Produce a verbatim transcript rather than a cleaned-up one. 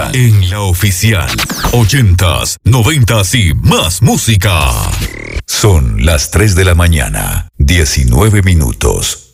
oficial. En la oficial. Ochentas, noventas y más música. Son las tres de la mañana, diecinueve minutos.